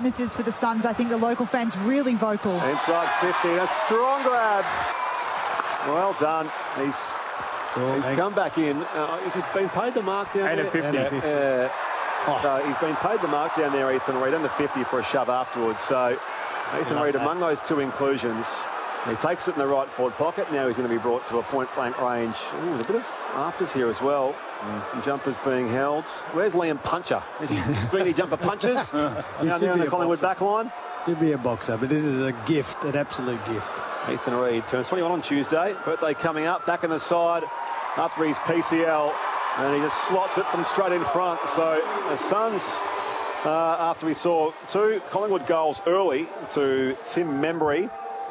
this is for the Suns. I think the local fans really vocal. Inside 50, a strong grab. Well done. He's come back in. Has he been paid the mark down there? 50. So he's been paid the mark down there, Ethan Reid, and the 50 for a shove afterwards. So Ethan Reid, among those two inclusions, he takes it in the right forward pocket. Now he's going to be brought to a point-blank range. Ooh, a bit of afters here as well. Some jumpers being held. Where's Liam Puncher? Is he doing any jumper punches? Now near on the Collingwood back line. He'll be a boxer, but this is a gift, an absolute gift. Ethan Reid turns 21 on Tuesday. Birthday coming up, back in the side after his PCL. And he just slots it from straight in front. So the Suns, after we saw two Collingwood goals early to Tim Membry,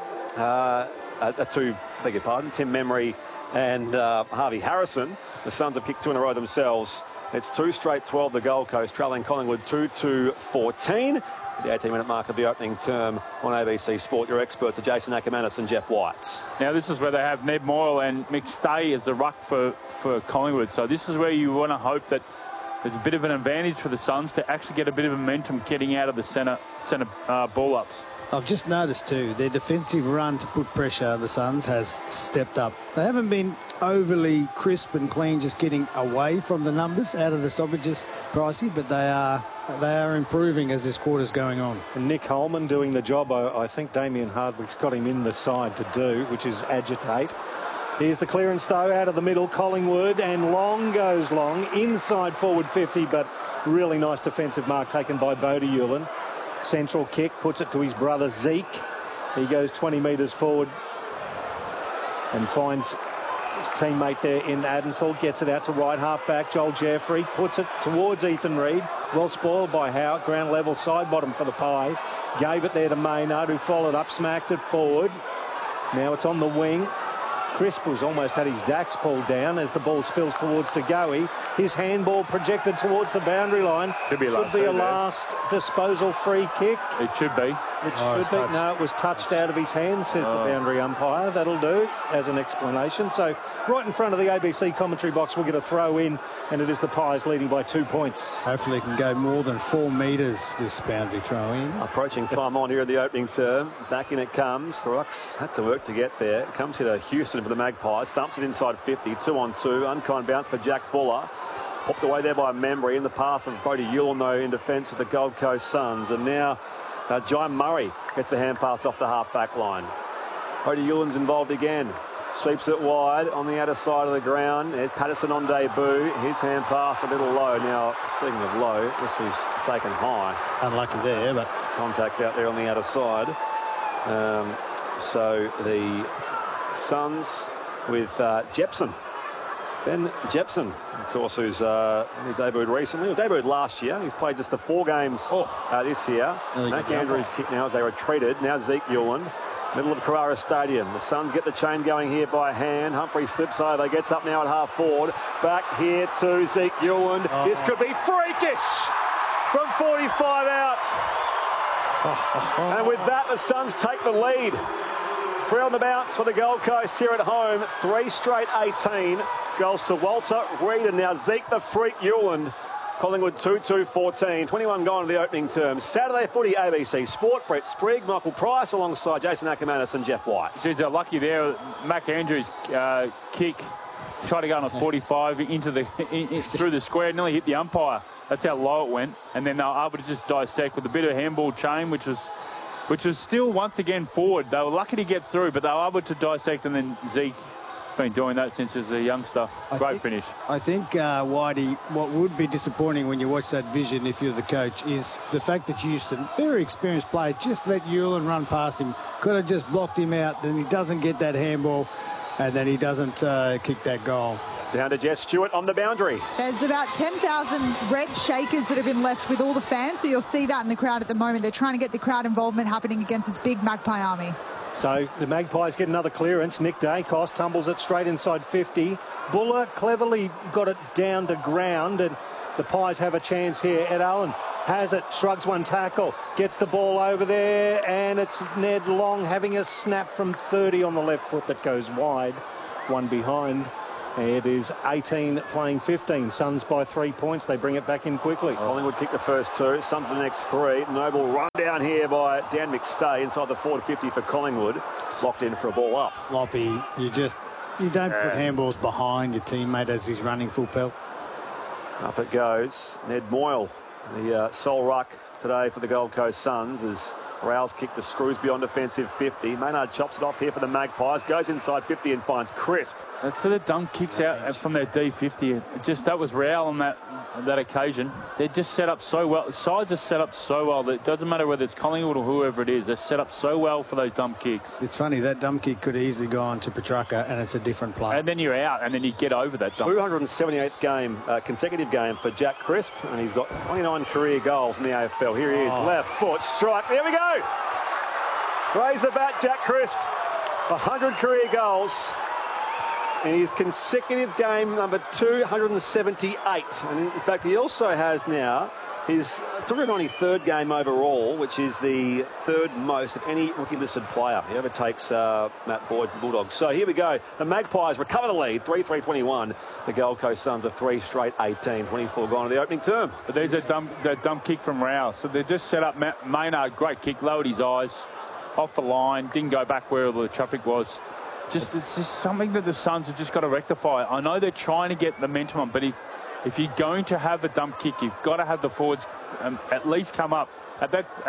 Tim Membry and Harvey Harrison, the Suns have kicked two in a row themselves. It's 2 straight 12, the Gold Coast, trailing Collingwood 2-14. The 18-minute mark of the opening term on ABC Sport. Your experts are Jason Ackermanis and Jeff White. Now, this is where they have Ned Moyle and McStay as the ruck for Collingwood. So this is where you want to hope that there's a bit of an advantage for the Suns to actually get a bit of momentum getting out of the centre ball-ups. I've just noticed too, their defensive run to put pressure on the Suns has stepped up. They haven't been overly crisp and clean, just getting away from the numbers out of the stoppages, Pricey, but they are improving as this quarter's going on. And Nick Holman doing the job I think Damien Hardwick's got him in the side to do, which is agitate. Here's the clearance though out of the middle, Collingwood, and long goes long, inside forward 50, but really nice defensive mark taken by Bodie Ulan. Central kick, puts it to his brother Zeke. He goes 20 metres forward and finds his teammate there in Adensall, gets it out to right half back, Joel Jeffrey, puts it towards Ethan Reid. Well spoiled by Howard, ground level, side bottom for the Pies. Gave it there to Maynard, who followed up, smacked it forward. Now it's on the wing. Crisp was almost had his Dax pulled down as the ball spills towards Tagoe. His handball projected towards the boundary line. Should be a last disposal free kick. It should be. It should be. No, it was touched out of his hand, says the boundary umpire. That'll do as an explanation. So right in front of the ABC commentary box, we'll get a throw in, and it is the Pies leading by 2 points. Hopefully it can go more than 4 metres, this boundary throw in. Approaching time on here in the opening term. Back in it comes. The Rucks had to work to get there. It comes here to Houston for the Magpies. Dumps it inside 50. 2-on-2. Unkind bounce for Jack Buller. Popped away there by Membry in the path of Bodie Ulan, though, in defence of the Gold Coast Suns. And now Jai Murray gets the hand pass off the half-back line. Bodie Ulan's involved again. Sweeps it wide on the outer side of the ground. There's Patterson on debut. His hand pass a little low. Now, speaking of low, this was taken high. Unlucky there, but contact out there on the outer side. So the Suns with Jepson. Ben Jepson, of course, who's debuted recently. Well, debuted last year. He's played just the 4 games this year. Mac Andrews kick now as they retreated. Now Zeke Ulan. Middle of Carrara Stadium. The Suns get the chain going here by hand. Humphrey slips over, gets up now at half forward. Back here to Zeke Ulan. This could be freakish from 45 out. And with that, the Suns take the lead. 3 on the bounce for the Gold Coast here at home. 3 straight 18. Goals to Walter, Reid, and now Zeke the Freak Ulan. Collingwood 2-2-14. 21 gone in the opening term. Saturday footy, ABC Sport. Brett Sprigg, Michael Price alongside Jason Ackermanis and Jeff White. Dudes are lucky there. Mac Andrews kick tried to go on a 45 through the square, nearly hit the umpire. That's how low it went. And then they were able to just dissect with a bit of handball chain, which was still once again forward. They were lucky to get through, but they were able to dissect, and then Zeke been doing that since he was a youngster. Great finish. I think, Whitey, what would be disappointing when you watch that vision, if you're the coach, is the fact that Houston, very experienced player, just let Ulan run past him. Could have just blocked him out. Then he doesn't get that handball, and then he doesn't kick that goal. Down to Jess Stewart on the boundary. There's about 10,000 red shakers that have been left with all the fans, so you'll see that in the crowd at the moment. They're trying to get the crowd involvement happening against this big Magpie army. So the Magpies get another clearance. Nick Dacos tumbles it straight inside 50. Buller cleverly got it down to ground, and the Pies have a chance here. Ed Allen has it, shrugs one tackle, gets the ball over there, and it's Ned Long having a snap from 30 on the left foot that goes wide. One behind. It is 18 playing 15. Suns by 3 points. They bring it back in quickly. Collingwood kick the first two. Suns the next three. Noble run down here by Dan McStay inside the forward 50 for Collingwood. Locked in for a ball up. Sloppy. You don't put handballs behind your teammate as he's running full pelt. Up it goes. Ned Moyle, the sole ruck today for the Gold Coast Suns, as Rouse kick the screws beyond defensive 50. Maynard chops it off here for the Magpies. Goes inside 50 and finds Crisp. That sort of dumb kicks out from their D50. That was Rowell on that occasion. They're just set up so well. The sides are set up so well that it doesn't matter whether it's Collingwood or whoever it is. They're set up so well for those dumb kicks. It's funny, that dumb kick could easily go on to Petrarca and it's a different play. And then you're out and then you get over that dump. 278th game, consecutive game for Jack Crisp, and he's got 29 career goals in the AFL. Here he is, left foot strike. There we go. Raise the bat, Jack Crisp. 100 career goals in his consecutive game number 278. And in fact, he also has now his 293rd game overall, which is the third most of any rookie listed player. He overtakes Matt Boyd, the Bulldogs. So here we go. The Magpies recover the lead, 3-3-21. The Gold Coast Suns are 3 straight 18, 24 gone to the opening term. But there's that dumb kick from Rouse. So they just set up Maynard, great kick, lowered his eyes, off the line, didn't go back where the traffic was. It's just something that the Suns have just got to rectify. I know they're trying to get momentum on, but if you're going to have a dump kick, you've got to have the forwards at least come up. At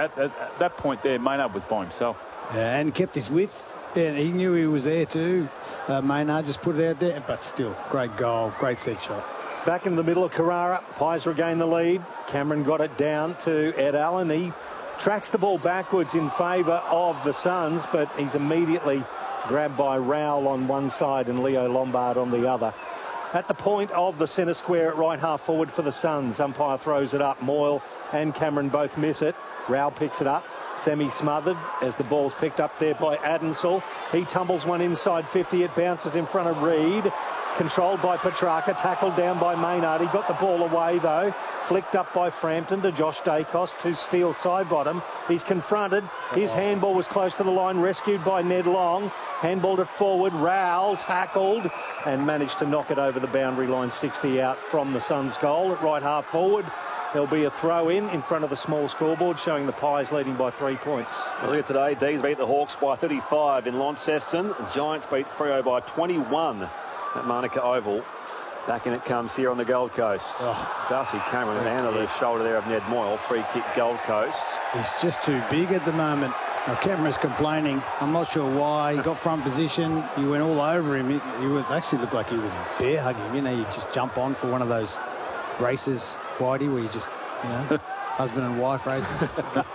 that point there, Maynard was by himself. Yeah, and kept his width. Yeah, he knew he was there too. Maynard just put it out there, but still, great goal, great set shot. Back in the middle of Carrara, Pies regain the lead. Cameron got it down to Ed Allen. He tracks the ball backwards in favour of the Suns, but he's immediately grabbed by Rowell on one side and Leo Lombard on the other. At the point of the centre square at right half forward for the Suns, umpire throws it up. Moyle and Cameron both miss it. Rowell picks it up, semi-smothered as the ball's picked up there by Adensall. He tumbles one inside 50, it bounces in front of Reid. Controlled by Petrarca, tackled down by Maynard. He got the ball away though. Flicked up by Frampton to Josh Dacos to Steele side bottom. He's confronted. His handball was close to the line, rescued by Ned Long. Handballed it forward. Rowell tackled and managed to knock it over the boundary line. 60 out from the Suns' goal at right half forward. There'll be a throw in front of the small scoreboard showing the Pies leading by 3 points. Earlier today, D's beat the Hawks by 35 in Launceston. The Giants beat Freo by 21 at Manuka Oval. Back in it comes here on the Gold Coast. Darcy Cameron down to the shoulder there of Ned Moyle. Free kick Gold Coast. He's just too big at the moment. Now, Cameron's complaining. I'm not sure why. He got front position. He went all over him. He was actually looked like he was bear hugging. You know, you just jump on for one of those races, Whitey, where you just, you know, husband and wife races.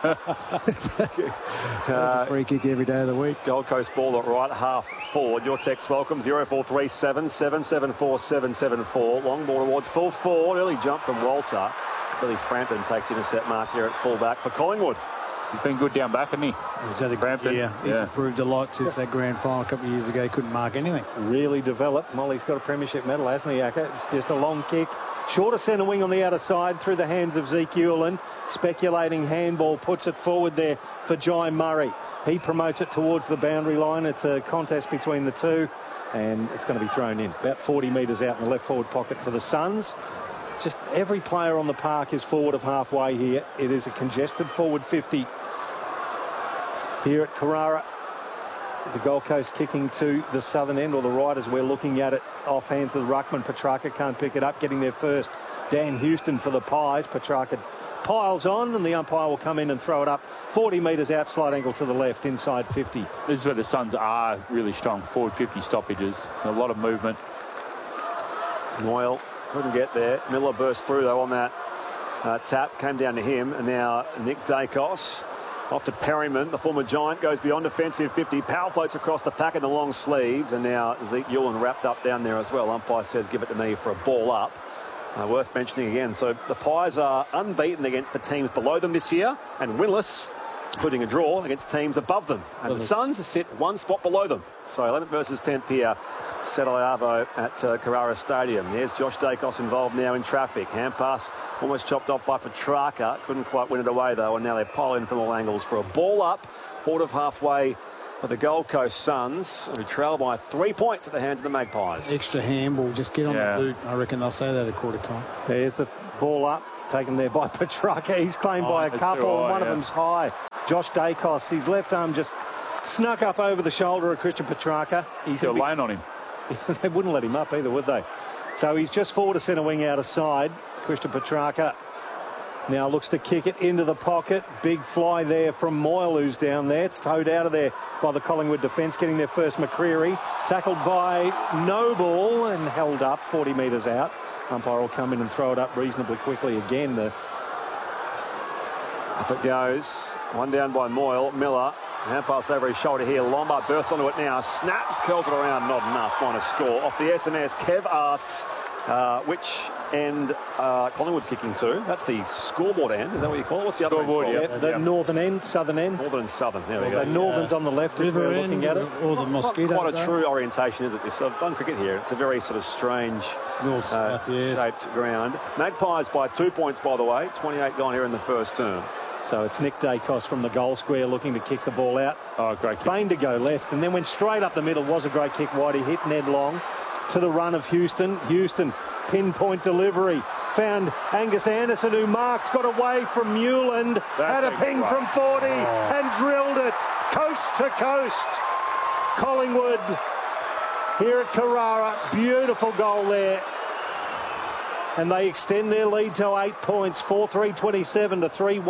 Free kick every day of the week. Gold Coast ball at right half forward. Your text welcome 0437 774 774. Long ball towards full forward. Early jump from Walter. Billy Frampton takes intercept mark here at full back for Collingwood. He's been good down back, hasn't he? He's had a good year. He's improved a lot since that grand final a couple of years ago. He couldn't mark anything. Really developed. Molly's got a premiership medal, hasn't he, Acker? Just a long kick. Shorter centre wing on the outer side through the hands of Zeke Hewlin. Speculating handball puts it forward there for Jai Murray. He promotes it towards the boundary line. It's a contest between the two and it's going to be thrown in. About 40 metres out in the left forward pocket for the Suns. Just every player on the park is forward of halfway here. It is a congested forward 50 here at Carrara. The Gold Coast kicking to the southern end, or the right as we're looking at it, off hands of the ruckman. Petrarca can't pick it up, getting there first. Dan Houston for the Pies. Petrarca piles on and the umpire will come in and throw it up 40 metres out, slight angle to the left, inside 50. This is where the Suns are really strong, forward 50 stoppages, a lot of movement. Moyle couldn't get there. Miller burst through though on that tap, came down to him, and now Nick Dacos off to Perryman. The former Giant goes beyond defensive 50. Power floats across the pack in the long sleeves, and now Zeke Hewlin wrapped up down there as well. Umpire says give it to me for a ball up. Worth mentioning again. So the Pies are unbeaten against the teams below them this year and winless, including a draw, against teams above them. And the Suns sit one spot below them. So 11th versus 10th here. Settle at Carrara Stadium. There's Josh Dacos involved now in traffic. Hand pass almost chopped off by Petrarca. Couldn't quite win it away though, and now they pile in from all angles for a ball up. Forward of halfway for the Gold Coast Suns, who trail by 3 points at the hands of the Magpies. Extra handball, just get on the boot. I reckon they'll say that at quarter time. There's the ball up, taken there by Petrarca. He's claimed by a couple, and one of them's high. Josh Dacos, his left arm just snuck up over the shoulder of Christian Petrarca. He's still laying on him. They wouldn't let him up either, would they? So he's just forward to centre wing out of side. Christian Petrarca now looks to kick it into the pocket. Big fly there from Moyle, who's down there. It's towed out of there by the Collingwood defence, getting their first McCreery. Tackled by Noble and held up 40 metres out. Umpire will come in and throw it up reasonably quickly again. Up it goes. One down by Moyle. Miller. Hand pass over his shoulder here. Lombard bursts onto it now. Snaps, curls it around. Not enough. Minus score. Off the SMS, Kev asks which end Collingwood kicking to. That's the scoreboard end. Is that what you call it? What's the other Scoreboard, end? Yeah, the northern end, southern end. Northern and southern. There we go. So northern's on the left if we're looking at it. Or the It's not Mosquitoes. quite a true orientation, is it? This I've done cricket here. It's a very sort of strange North-south, yes. shaped ground. Magpies by 2 points, by the way. 28 gone here in the first term. So it's Nick Dacos from the goal square looking to kick the ball out. Oh, great kick. Feigned to go left and then went straight up the middle. Was a great kick wide. He hit Ned Long to the run of Houston. Houston, pinpoint delivery. Found Angus Anderson, who marked, got away from Newland. Had a ping from 40 and drilled it coast to coast. Collingwood here at Carrara. Beautiful goal there. And they extend their lead to 8 points, 4-3-27 to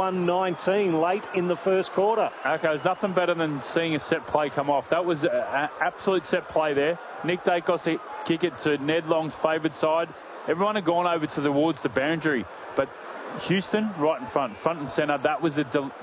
3-1-19 late in the first quarter. Okay, there's nothing better than seeing a set play come off. That was an absolute set play there. Nick Dacos kick it to Ned Long's favoured side. Everyone had gone over towards the boundary, but Houston right in front and centre. That was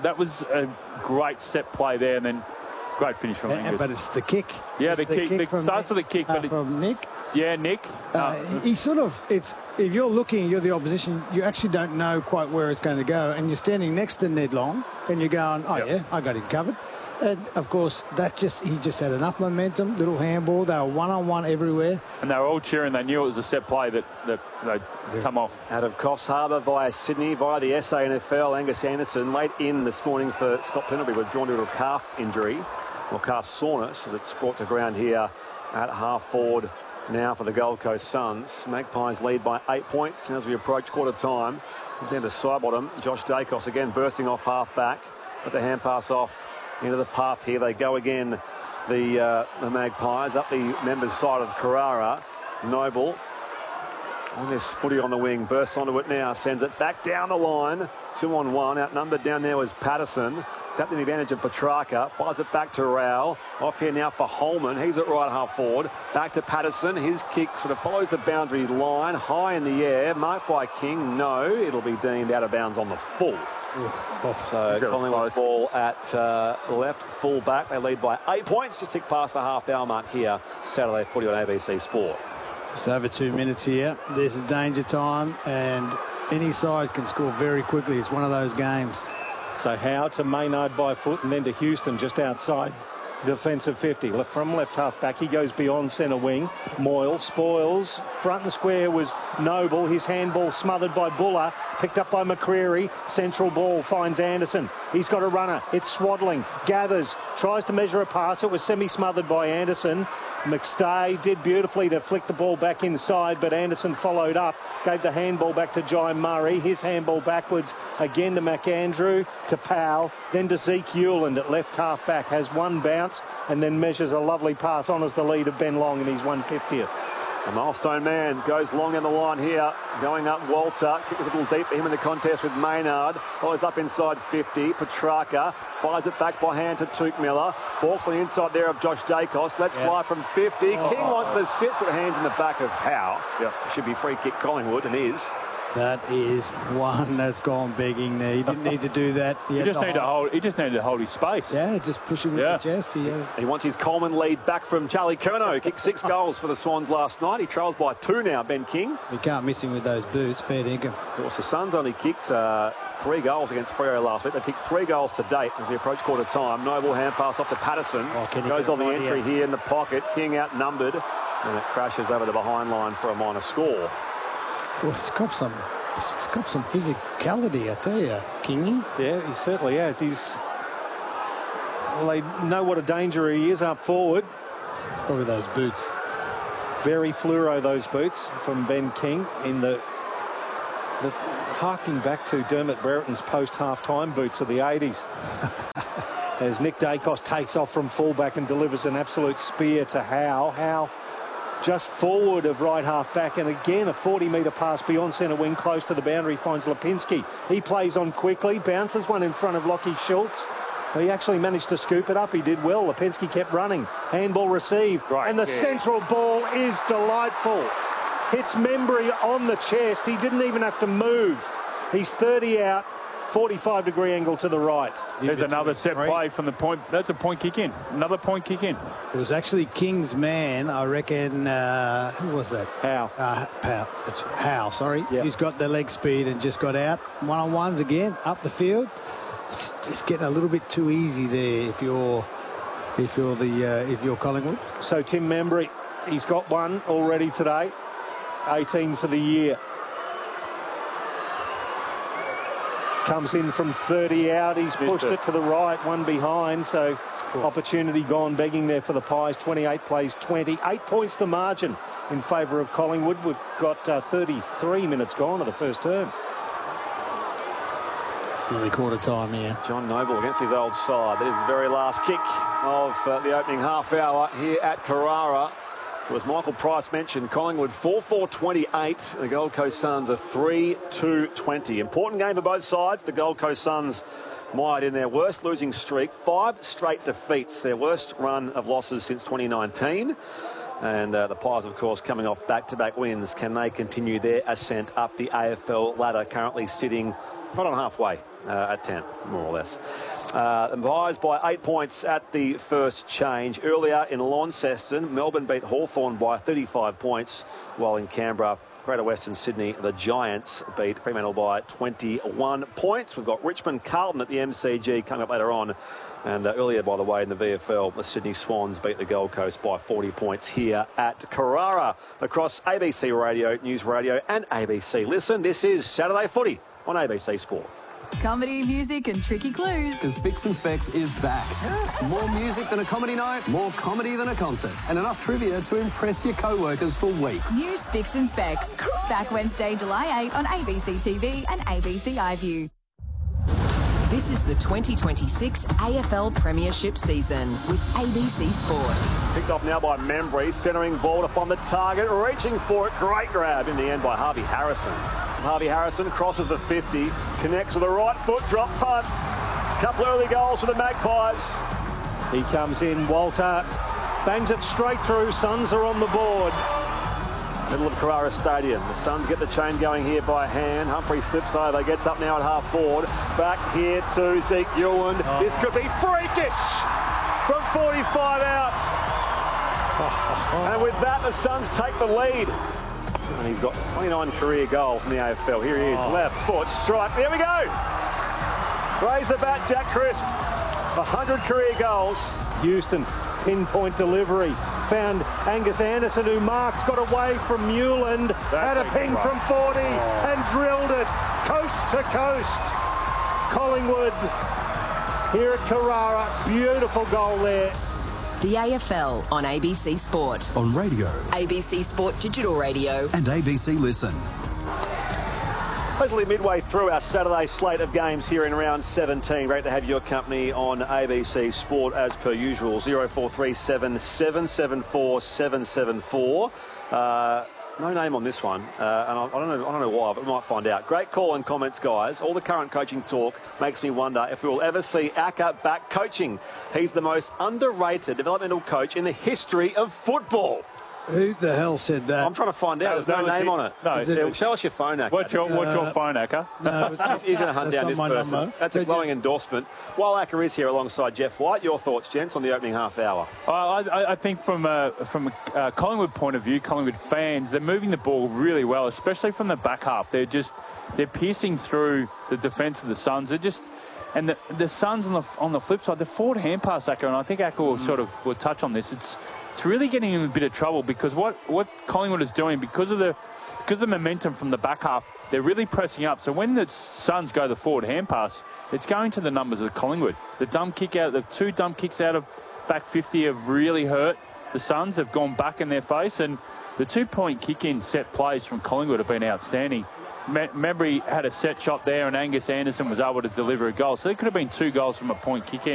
a great set play there, and then great finish from Angus. But it's the kick. Yeah, It's the kick. It starts with the kick, but from Nick. Yeah, Nick. He sort of, it's, if you're looking, you're the opposition, you actually don't know quite where it's going to go, and you're standing next to Ned Long and you're going, yeah, I got him covered. And of course, he just had enough momentum, little handball. They were one-on-one everywhere. And they were all cheering. They knew it was a set play that they'd come off. Out of Coffs Harbour via Sydney, via the SANFL, Angus Anderson late in this morning for Scott Pendlebury, withdrawn due to a calf injury, or calf soreness, as it's brought to ground here at half forward now for the Gold Coast Suns. Magpies lead by 8 points as we approach quarter time. Comes down to Sidebottom. Josh Dacos again bursting off half back, but the hand pass off into the path here. They go again, the Magpies up the members' side of Carrara. Noble on this footy on the wing, bursts onto it now, sends it back down the line. 2-on-1, outnumbered down there was Patterson. Tapped the advantage of Petrarca, fires it back to Rowell. Off here now for Holman. He's at right half forward. Back to Patterson. His kick sort of follows the boundary line, high in the air. Marked by King. No, it'll be deemed out of bounds on the full. So Collingwood ball at left full back. They lead by 8 points. Just tick past the half-hour mark here. Saturday footy on ABC Sport. Just over 2 minutes here. This is danger time, and any side can score very quickly. It's one of those games. So Howe to Maynard by foot and then to Houston just outside defensive 50. From left half back, he goes beyond centre wing. Moyle spoils. Front and square was Noble. His handball smothered by Buller. Picked up by McCreery. Central ball finds Anderson. He's got a runner. It's Swaddling. Gathers. Tries to measure a pass. It was semi-smothered by Anderson. McStay did beautifully to flick the ball back inside, but Anderson followed up, gave the handball back to Jai Murray. His handball backwards again to McAndrew, to Powell, then to Zeke Hewland at left half back. Has one bounce and then measures a lovely pass. Honours the lead of Ben Long in his 150th. A milestone man goes long in the line here, going up Walter. Kick was a little deep for him in the contest with Maynard. Follows up inside 50. Petrarca fires it back by hand to Touk Miller. Balks on the inside there of Josh Dacos. Let's fly from 50. King wants the sit, put hands in the back of Howe. Should be free kick Collingwood, and is. That is one that's gone begging there. He didn't need to do that. He just needed to hold his space. Yeah, just push him with the chest. He wants his Coleman lead back from Charlie Curnow. Kicked 6 goals for the Swans last night. He trails by 2 now, Ben King. You can't miss him with those boots. Fair dinkum. Of course, the Suns only kicked 3 goals against Freo last week. They kicked 3 goals to date as we approach quarter time. Noble hand pass off to Patterson. Goes on the entry here in the pocket. King outnumbered. And it crashes over the behind line for a minor score. Well, it's got some physicality, I tell you, Kingy. Yeah, he certainly has. Well, they know what a danger he is up forward. Probably those boots. Very fluoro, those boots from Ben King in the harking back to Dermot Brereton's post-half-time boots of the 80s. As Nick Dacos takes off from fullback and delivers an absolute spear to Howe. Howe just forward of right half-back, and again a 40-metre pass beyond centre wing, close to the boundary, finds Lipinski. He plays on quickly, bounces one in front of Lockie Schultz. He actually managed to scoop it up. He did well. Lipinski kept running. Handball received. Right, and the central ball is delightful. Hits Membry on the chest. He didn't even have to move. He's 30 out, 45-degree angle to the right. There's another set play from the point. That's a point kick in. Another point kick in. It was actually King's man, I reckon. Who was that? Howe. Howe. That's Howe, sorry. Yep. He's got the leg speed and just got out. One-on-ones again, up the field. It's getting a little bit too easy there if you're Collingwood. So Tim Membry, he's got one already today. 18 for the year. Comes in from 30 out. He's pushed it to the right, one behind. So opportunity gone begging there for the Pies. 28 plays 20. 8 points the margin in favour of Collingwood. We've got 33 minutes gone of the first term. It's nearly quarter time here. John Noble against his old side. That is the very last kick of the opening half hour here at Carrara. So as Michael Price mentioned, Collingwood 4-4-28. The Gold Coast Suns are 3-2-20. Important game for both sides. The Gold Coast Suns mired in their worst losing streak. 5 straight defeats, their worst run of losses since 2019. And the Pies, of course, coming off back-to-back wins. Can they continue their ascent up the AFL ladder, currently sitting right on halfway at 10, more or less. The Pies by 8 points at the first change. Earlier in Launceston, Melbourne beat Hawthorn by 35 points, while in Canberra, Greater Western Sydney, the Giants beat Fremantle by 21 points. We've got Richmond Carlton at the MCG coming up later on. And earlier, by the way, in the VFL, the Sydney Swans beat the Gold Coast by 40 points here at Carrara. Across ABC Radio, News Radio and ABC Listen, this is Saturday Footy on ABC Sport. Comedy, music and tricky clues. Because Spicks and Specs is back. More music than a comedy night, more comedy than a concert, and enough trivia to impress your co-workers for weeks. New Spicks and Specs. Back Wednesday, July 8 on ABC TV and ABC iView. This is the 2026 AFL Premiership season with ABC Sport. Picked off now by Membry, centering ball upon the target, reaching for it. Great grab in the end by Harvey Harrison. Harvey Harrison crosses the 50, connects with a right foot drop punt. Couple early goals for the Magpies. He comes in, Walter bangs it straight through. Suns are on the board. Middle of Carrara Stadium. The Suns get the chain going here by hand. Humphrey slips over, gets up now at half forward. Back here to Zeke Ewand. This could be freakish from 45 out. And with that, the Suns take the lead. And he's got 29 career goals in the AFL. Here he is, left foot strike. There we go. Raise the bat, Jack Crisp. 100 career goals. Houston, pinpoint delivery. Found Angus Anderson, who marked, got away from Newland, had a ping from 40 and drilled it coast to coast. Collingwood here at Carrara. Beautiful goal there. The AFL on ABC Sport. On radio. ABC Sport Digital Radio. And ABC Listen. Basically midway through our Saturday slate of games here in round 17. Great to have your company on ABC Sport as per usual. 0437 774 774. No name on this one, and I don't know why, but we might find out. Great call and comments, guys. All the current coaching talk makes me wonder if we will ever see Acker back coaching. He's the most underrated developmental coach in the history of football. Who the hell said that? I'm trying to find out. There's no name on it. No, show us your phone, Acker. What's your phone, Acker? No, He's going to hunt down this person. Number. That's a glowing endorsement. While Acker is here alongside Jeff White, your thoughts, gents, on the opening half hour? I think from a Collingwood point of view, Collingwood fans, they're moving the ball really well, especially from the back half. They're piercing through the defence of the Suns. And the Suns on the flip side, the forward hand pass, Acker, and I think Acker will touch on this. It's really getting in a bit of trouble because what Collingwood is doing because of the because of the momentum from the back half, they're really pressing up. So when the Suns go the forward hand pass, it's going to the numbers of Collingwood. The two dump kicks out of back 50 have really hurt the Suns. They've gone back in their face, and the 2-point kick-in set plays from Collingwood have been outstanding. Membry had a set shot there, and Angus Anderson was able to deliver a goal. So there could have been 2 goals from a point kick-in.